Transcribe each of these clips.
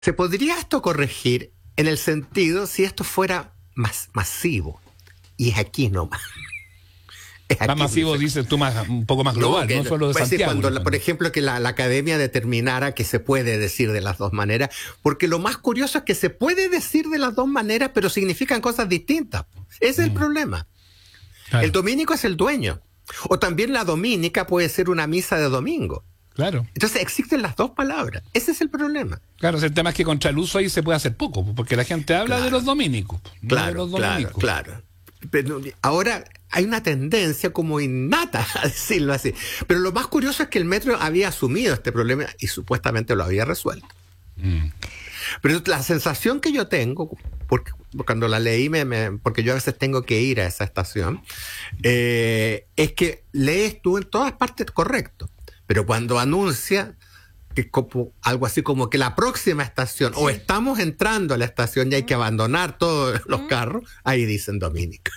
Se podría esto corregir en el sentido si esto fuera más masivo. Y es aquí nomás. Más masivo, dices tú, un poco más global, no solo de Santiago. Cuando, por ejemplo, que la academia determinara que se puede decir de las dos maneras, porque lo más curioso es que se puede decir de las dos maneras, pero significan cosas distintas. Ese es el problema. Claro. El dominico es el dueño. O también la dominica puede ser una misa de domingo. Claro. Entonces existen las dos palabras. Ese es el problema. Claro, el tema es que contra el uso ahí se puede hacer poco, porque la gente habla de los dominicos. Claro, claro. Pero ahora hay una tendencia como innata a decirlo así. Pero lo más curioso es que el metro había asumido este problema y supuestamente lo había resuelto. Pero la sensación que yo tengo, porque cuando la leí, porque yo a veces tengo que ir a esa estación, es que lees tú en todas partes correcto. Pero cuando anuncia que como, algo así como que la próxima estación, o estamos entrando a la estación y hay que abandonar todos los carros, ahí dicen Domínico.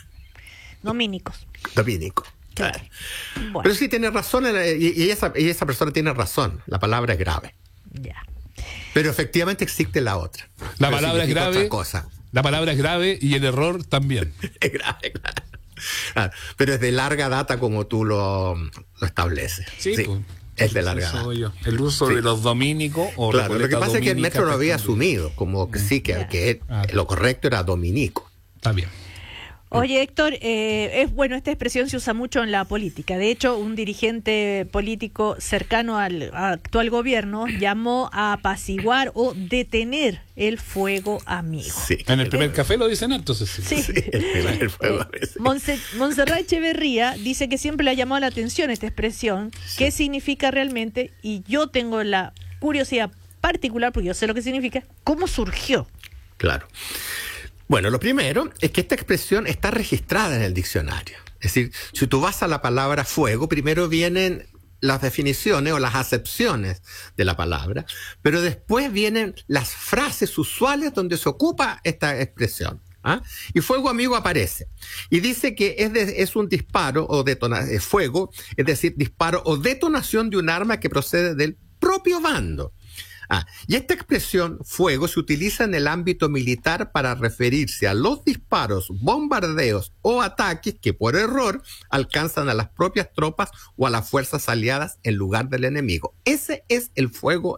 Domínico. Claro. Bueno. Pero sí tiene razón, y esa persona tiene razón, la palabra es grave. Ya. Pero efectivamente existe la otra. La palabra es grave. La palabra es grave y el error también. Es grave, claro. Pero es de larga data como tú lo estableces. Sí. Pues. Es de larga data. El uso de los dominicos o claro, lo que pasa es que el metro lo había asumido, como que sí, que lo correcto era dominico. Está bien. Oye, Héctor, esta expresión se usa mucho en la política. De hecho, un dirigente político cercano al actual gobierno llamó a apaciguar o detener el fuego amigo. Sí. En el primer café lo dicen entonces. Sí, el fuego amigo. Montserrat Echeverría dice que siempre le ha llamado la atención esta expresión, qué significa realmente, y yo tengo la curiosidad particular, porque yo sé lo que significa, ¿cómo surgió? Claro. Bueno, lo primero es que esta expresión está registrada en el diccionario. Es decir, si tú vas a la palabra fuego, primero vienen las definiciones o las acepciones de la palabra, pero después vienen las frases usuales donde se ocupa esta expresión. Y fuego amigo aparece. Y dice que es un disparo o fuego, es decir, disparo o detonación de un arma que procede del propio bando. Y esta expresión, fuego, se utiliza en el ámbito militar para referirse a los disparos, bombardeos o ataques que por error alcanzan a las propias tropas o a las fuerzas aliadas en lugar del enemigo. Ese es el fuego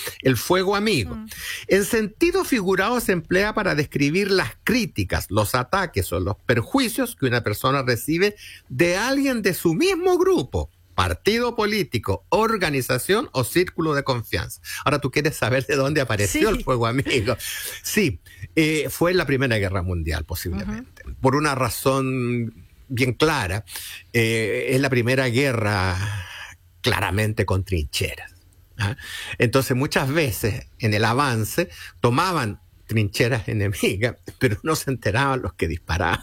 amigo. En sentido figurado se emplea para describir las críticas, los ataques o los perjuicios que una persona recibe de alguien de su mismo grupo, partido político, organización o círculo de confianza. Ahora tú quieres saber de dónde apareció el fuego amigo. Sí, fue en la Primera Guerra Mundial posiblemente. Por una razón bien clara, es la primera guerra claramente con trincheras. Entonces muchas veces en el avance tomaban trincheras enemigas, pero no se enteraban los que disparaban.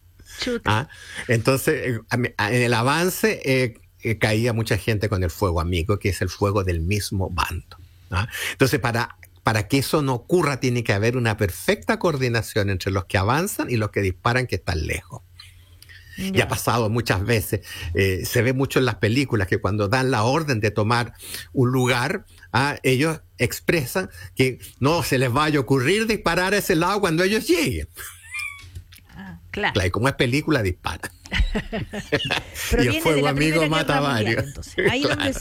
Entonces en el avance caía mucha gente con el fuego amigo, que es el fuego del mismo bando. Entonces, para que eso no ocurra, tiene que haber una perfecta coordinación entre los que avanzan y los que disparan que están lejos. Ya ha pasado muchas veces, se ve mucho en las películas que cuando dan la orden de tomar un lugar, ellos expresan que no se les vaya a ocurrir disparar a ese lado cuando ellos lleguen. Claro. Y como es película, dispara. Pero y el fuego amigo mata a varios. Ahí es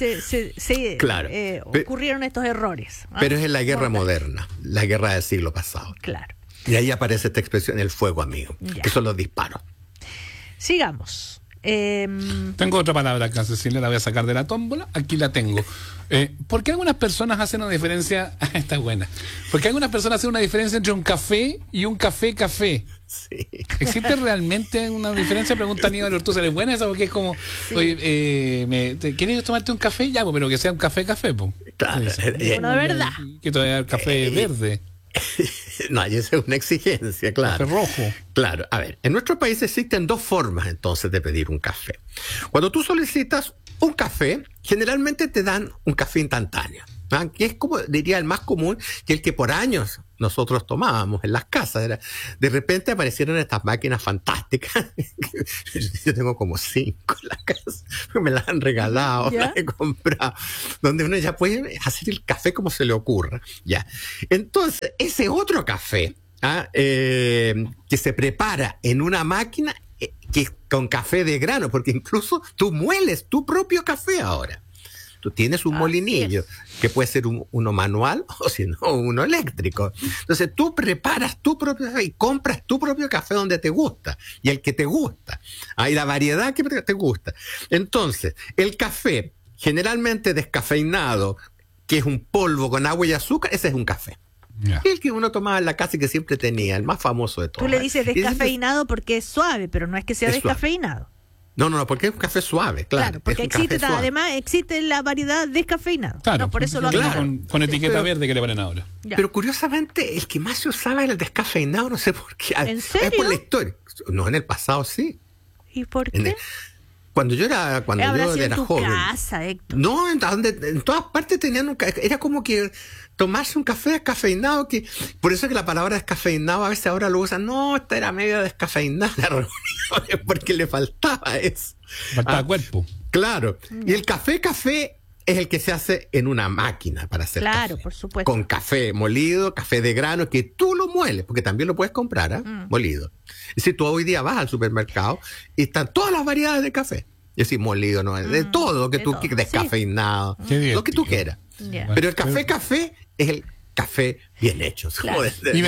donde ocurrieron estos errores. Pero es en la guerra moderna, la guerra del siglo pasado. Claro. Y ahí aparece esta expresión, el fuego amigo, que son los disparos. Sigamos. Tengo otra palabra acá, Cecilia, la voy a sacar de la tómbola. Aquí la tengo. ¿Por qué algunas personas hacen una diferencia? Esta es buena. ¿Por qué algunas personas hacen una diferencia entre un café y un café? Sí. ¿Existe realmente una diferencia? Pregunta Aníbal Ortúzar. ¿Es buena esa? Porque es como, oye, ¿quieres tomarte un café? Ya, pero que sea un café. Claro. Bueno, de verdad. Que todavía el café verde. No, y esa es una exigencia, claro. Café rojo. Claro, a ver, en nuestro país existen dos formas entonces de pedir un café. Cuando tú solicitas un café, generalmente te dan un café instantáneo. que es como diría el más común, que el que por años nosotros tomábamos en las casas. De repente aparecieron estas máquinas fantásticas. Yo tengo como 5 en la casa, me las han regalado, las he comprado, donde uno ya puede hacer el café como se le ocurra. Ya. Entonces, ese otro café que se prepara en una máquina que con café de grano, porque incluso tú mueles tu propio café ahora. Tú tienes un molinillo, que puede ser uno manual o si no, uno eléctrico. Entonces tú preparas tu propio café y compras tu propio café donde te gusta y el que te gusta. Hay la variedad que te gusta. Entonces, el café generalmente descafeinado, que es un polvo con agua y azúcar, ese es un café. Yeah. El que uno tomaba en la casa y que siempre tenía, el más famoso de todos. Tú le dices descafeinado porque es suave, pero no es que sea descafeinado. No, porque es un café suave, claro. Porque además existe la variedad descafeinado. Claro, por eso lo con etiqueta verde que le ponen ahora. Ya. Pero curiosamente, el que más se usaba era el descafeinado, no sé por qué. ¿En serio? Es por la historia. No, en el pasado sí. ¿Y por qué? Cuando yo era joven. Casa, Héctor. No, en todas partes tenían era como que tomarse un café descafeinado, que por eso que la palabra descafeinado a veces ahora lo usan. No, esta era medio descafeinada la reunión, porque le faltaba eso. Faltaba cuerpo. Claro. Y el café es el que se hace en una máquina para hacer café. Claro, por supuesto. Con café molido, café de grano, que tú lo mueles, porque también lo puedes comprar, molido. Es decir, tú hoy día vas al supermercado y están todas las variedades de café. Es decir, molido, no de todo, que tú quieras, descafeinado, lo que tú quieras. Yeah. Pero el café es el café bien hecho. Claro. ¿Y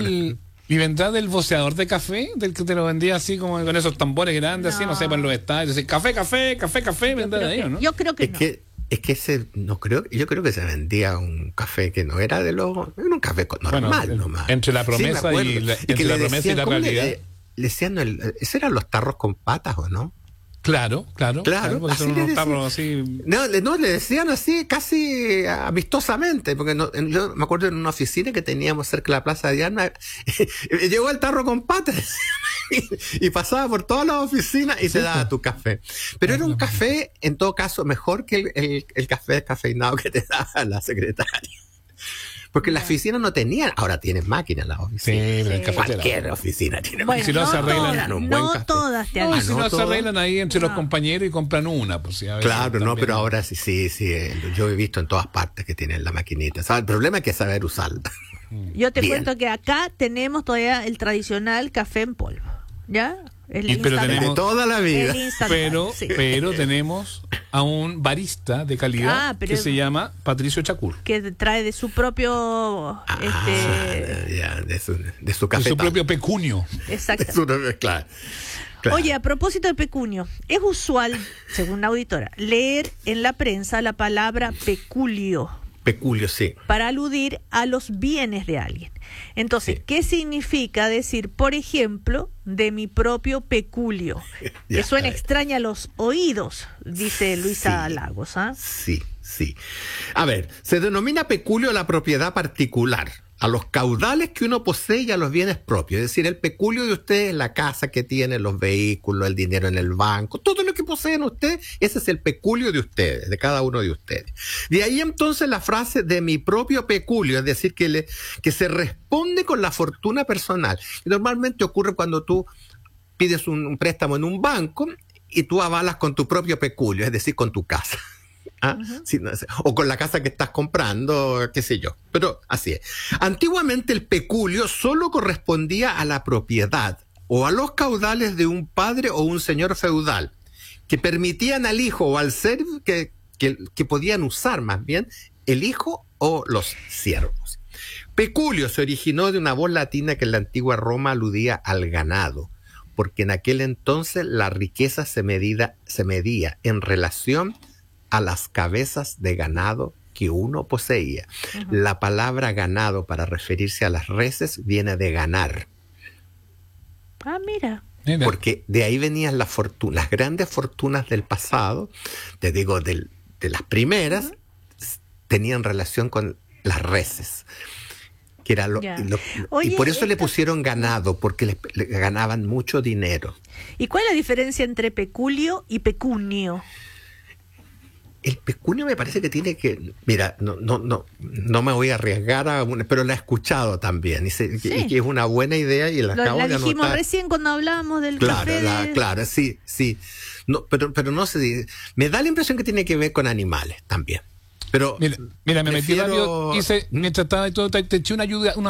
vendrá del voceador de café? Del que te lo vendía así como con esos tambores grandes, así, no sé, para los estadios. Así, café, vendrá de ahí, ¿o no? Yo creo que Es que ese, yo creo que se vendía un café que no era era un café normal nomás. Entre la promesa y la realidad. Le decían, ¿esos eran los tarros con patas o no? Claro. Porque son unos tarros así. No, le decían así casi amistosamente, porque yo me acuerdo en una oficina que teníamos cerca de la Plaza de Diana, llegó el tarro con patas y pasaba por todas las oficinas y te daba tu café. Pero era un café, en todo caso, mejor que el café descafeinado que te daba la secretaria. Porque las oficinas no tenían, ahora tienen máquinas las oficinas. Sí, pero en cualquier oficina tiene máquinas. Si no se arreglan, todas te arreglan. Si no se arreglan ahí entre los compañeros y compran una. Pues, claro, pero ahora sí. Yo he visto en todas partes que tienen la maquinita. ¿Sabes? El problema es que saber usarla. Yo te cuento que acá tenemos todavía el tradicional café en polvo. ¿Ya? Pero tenemos de toda la vida. Pero tenemos a un barista de calidad que se llama Patricio Chacur, que trae de su propio de su café, de su propio pecunio. Exacto. Claro. Oye, a propósito de pecunio, es usual, según la auditora, leer en la prensa la palabra peculio. Peculio, sí. Para aludir a los bienes de alguien. Entonces, sí. ¿Qué significa decir, por ejemplo, de mi propio peculio? Que suena extraña a los oídos, dice Luisa Lagos. Sí. A ver, se denomina peculio la propiedad particular, a los caudales que uno posee y a los bienes propios. Es decir, el peculio de usted es la casa que tiene, los vehículos, el dinero en el banco, todo lo que poseen ustedes, ese es el peculio de ustedes, de cada uno de ustedes. De ahí entonces la frase de mi propio peculio, es decir, que se responde con la fortuna personal. Y normalmente ocurre cuando tú pides un préstamo en un banco y tú avalas con tu propio peculio, es decir, con tu casa. Sí, no sé. O con la casa que estás comprando, qué sé yo. Pero así es. Antiguamente el peculio solo correspondía a la propiedad o a los caudales de un padre o un señor feudal que permitían al hijo o al ser que podían usar más bien el hijo o los siervos. Peculio se originó de una voz latina que en la antigua Roma aludía al ganado, porque en aquel entonces la riqueza se medía en relación a las cabezas de ganado que uno poseía. Uh-huh. La palabra ganado para referirse a las reses viene de ganar. Mira. Porque de ahí venían las grandes fortunas del pasado, te digo, de las primeras, tenían relación con las reses. Que era Oye, y por eso le pusieron ganado, porque le ganaban mucho dinero. ¿Y cuál es la diferencia entre peculio y pecunio? el pecunio me parece que tiene que... Mira, no me voy a arriesgar, pero la he escuchado también. Y que es una buena idea y la acabo de anotar. La dijimos recién cuando hablábamos del café. Claro, sí. No, pero no sé, me da la impresión que tiene que ver con animales también. Pero mira, me metí rápido, mientras estaba y todo, te eché una